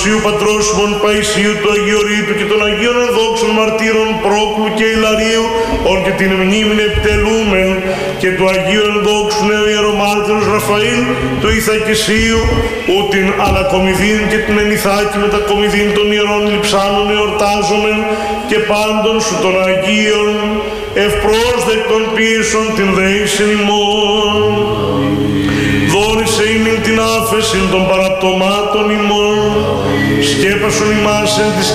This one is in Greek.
Του Πατρός μον Παϊσίου, του Αγιορείτου και των Αγίων Ενδόξων Μαρτύρων Πρόκλου και Ιλαρίου, ον και την μνήμην επιτελούμεν, και του Αγίου Ενδόξου Νέου Ιερομάρτυρος Ραφαήλ, του Ιθακησίου, ου την ανακομιδήν και την ενηθάκη με τα κομιδήν των ιερών λειψάνων εορτάζομεν, και πάντων σου των Αγίων ευπρόσδεκτον πίσω την δέησιν ημών. Δόρισε ημίν την άφεσιν των παραπτωμάτων ημών, σκέπασον ημάς εν της